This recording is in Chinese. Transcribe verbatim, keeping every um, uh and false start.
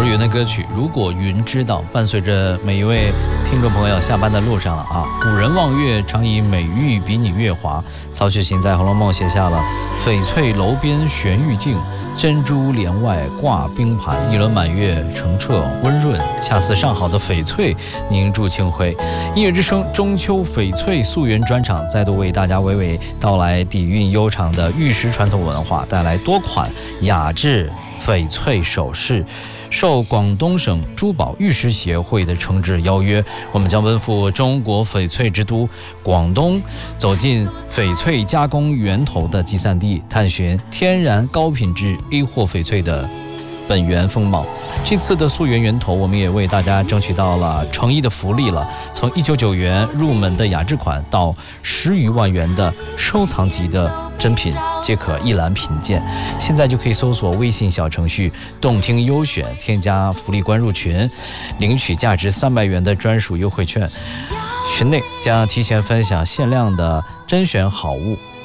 云的歌曲《如果云知道》，伴随着每一位听众朋友下班的路上了啊。古人望月，常以美玉比拟月华。曹雪芹在《红楼梦》写下了翡翠楼边悬玉镜，珍珠帘外挂冰盘，一轮满月澄澈温润，恰似上好的翡翠凝铸清辉。音乐之声中秋翡翠溯源专场再度为大家娓娓道来底蕴悠长的玉石传统文化，带来多款雅致翡翠首饰。受广东省珠宝玉石协会的诚挚邀约，我们将奔赴中国翡翠之都广东，走进翡翠加工源头的集散地，探寻天然高品质 A 货翡翠的本源风貌。这次的溯源源头，我们也为大家争取到了诚意的福利了，从一九九元入门的雅致款到十余万元的收藏级的珍品，皆可一览品鉴。现在就可以搜索微信小程序动听优选，添加福利关入群，领取价值三百元的专属优惠券。群内将提前分享限量的甄选好物，